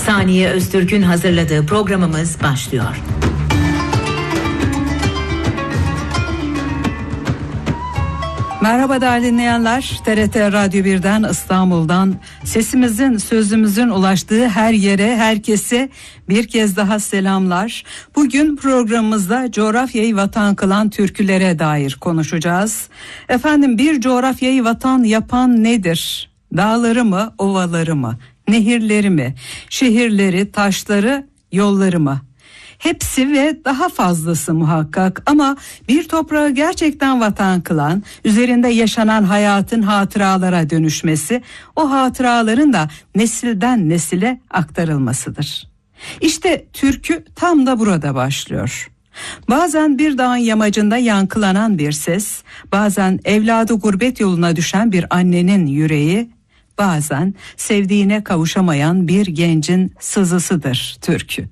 Saniye Öztürk'ün hazırladığı programımız başlıyor. Merhaba değerli dinleyenler, TRT Radyo 1'den İstanbul'dan sesimizin, sözümüzün ulaştığı her yere, herkese bir kez daha selamlar. Bugün programımızda coğrafyayı vatan kılan türkülere dair konuşacağız. Efendim, bir coğrafyayı vatan yapan nedir? Dağları mı, ovaları mı, nehirleri mi, şehirleri, taşları, yolları mı? Hepsi ve daha fazlası muhakkak, ama bir toprağı gerçekten vatan kılan, üzerinde yaşanan hayatın hatıralara dönüşmesi, o hatıraların da nesilden nesile aktarılmasıdır. İşte türkü tam da burada başlıyor. Bazen bir dağın yamacında yankılanan bir ses, bazen evladı gurbet yoluna düşen bir annenin yüreği, bazen sevdiğine kavuşamayan bir gencin sızısıdır türkü.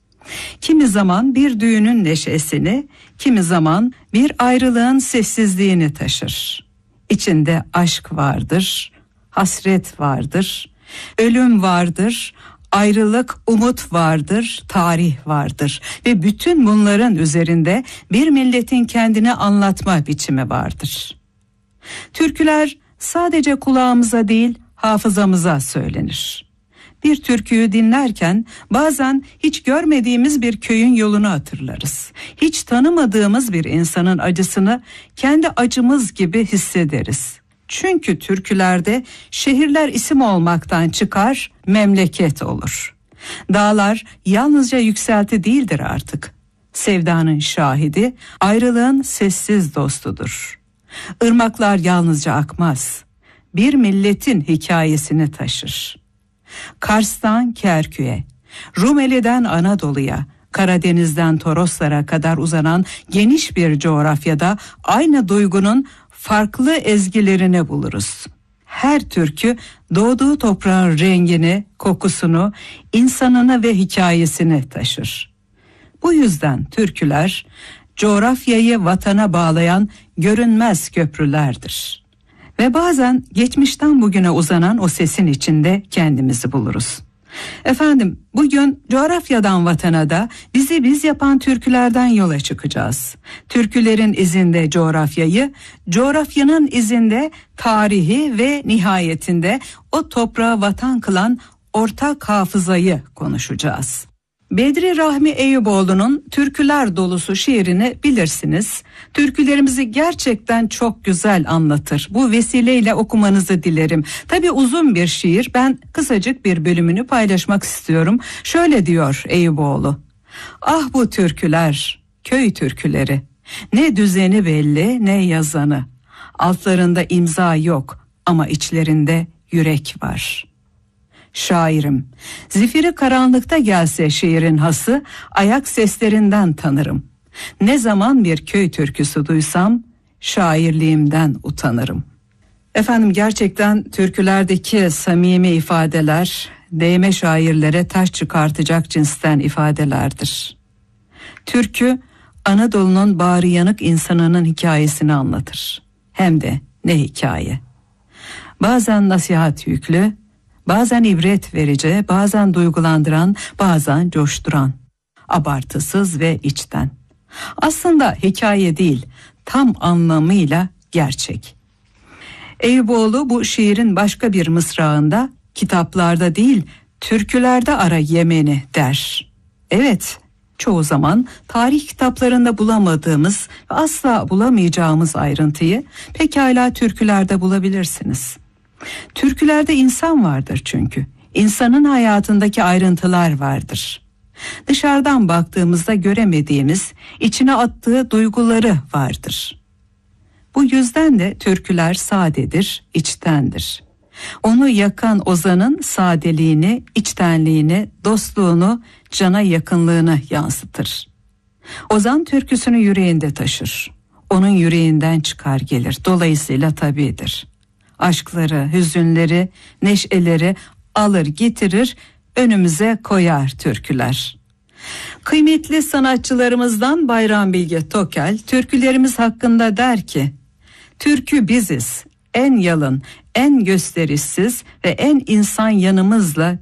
Kimi zaman bir düğünün neşesini, kimi zaman bir ayrılığın sessizliğini taşır. İçinde aşk vardır, hasret vardır, ölüm vardır, ayrılık, umut vardır, tarih vardır ve bütün bunların üzerinde bir milletin kendini anlatma biçimi vardır. Türküler sadece kulağımıza değil, hafızamıza söylenir. Bir türküyü dinlerken bazen hiç görmediğimiz bir köyün yolunu hatırlarız. Hiç tanımadığımız bir insanın acısını kendi acımız gibi hissederiz. Çünkü türkülerde şehirler isim olmaktan çıkar, memleket olur. Dağlar yalnızca yükselti değildir artık. Sevdanın şahidi, ayrılığın sessiz dostudur. Irmaklar yalnızca akmaz, bir milletin hikayesini taşır. Kars'tan Kerkük'e, Rumeli'den Anadolu'ya, Karadeniz'den Toroslara kadar uzanan geniş bir coğrafyada aynı duygunun farklı ezgilerini buluruz. Her türkü doğduğu toprağın rengini, kokusunu, insanını ve hikayesini taşır. Bu yüzden türküler coğrafyayı vatana bağlayan görünmez köprülerdir. Ve bazen geçmişten bugüne uzanan o sesin içinde kendimizi buluruz. Efendim, bugün coğrafyadan vatana da bizi biz yapan türkülerden yola çıkacağız. Türkülerin izinde coğrafyayı, coğrafyanın izinde tarihi ve nihayetinde o toprağı vatan kılan ortak hafızayı konuşacağız. Bedri Rahmi Eyüboğlu'nun Türküler Dolusu şiirini bilirsiniz. Türkülerimizi gerçekten çok güzel anlatır. Bu vesileyle okumanızı dilerim. Tabii uzun bir şiir. Ben kısacık bir bölümünü paylaşmak istiyorum. Şöyle diyor Eyüboğlu: "Ah bu türküler, köy türküleri. Ne düzeni belli, ne yazanı. Altlarında imza yok ama içlerinde yürek var. Şairim, zifiri karanlıkta gelse şiirin hası, ayak seslerinden tanırım. Ne zaman bir köy türküsü duysam, şairliğimden utanırım." Efendim, gerçekten türkülerdeki samimi ifadeler, değme şairlere taş çıkartacak cinsten ifadelerdir. Türkü, Anadolu'nun bağrı yanık insanının hikayesini anlatır. Hem de ne hikaye. Bazen nasihat yüklü, bazen ibret verici, bazen duygulandıran, bazen coşturan, abartısız ve içten. Aslında hikaye değil, tam anlamıyla gerçek. Eyüboğlu bu şiirin başka bir mısrağında, kitaplarda değil, türkülerde ara Yemen'i der. Evet, çoğu zaman tarih kitaplarında bulamadığımız ve asla bulamayacağımız ayrıntıyı pekala türkülerde bulabilirsiniz. Türkülerde insan vardır çünkü. İnsanın hayatındaki ayrıntılar vardır. Dışarıdan baktığımızda göremediğimiz, içine attığı duyguları vardır. Bu yüzden de türküler sadedir, içtendir. Onu yakan ozanın sadeliğini, içtenliğini, dostluğunu, cana yakınlığını yansıtır. Ozan türküsünü yüreğinde taşır. Onun yüreğinden çıkar gelir. Dolayısıyla tabidir. Aşkları, hüzünleri, neşeleri alır getirir, önümüze koyar türküler. Kıymetli sanatçılarımızdan Bayram Bilge Tokel türkülerimiz hakkında der ki: "Türkü biziz, en yalın, en gösterişsiz ve en insan yanımızla